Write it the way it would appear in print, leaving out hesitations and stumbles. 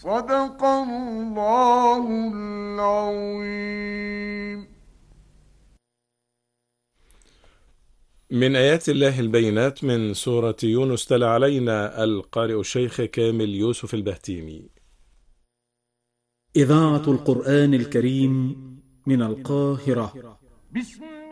صدق الله العظيم. من آيات الله البينات من سورة يونس، تلا علينا القارئ الشيخ كامل يوسف البهتيمي. إذاعة القرآن الكريم من القاهرة. بسم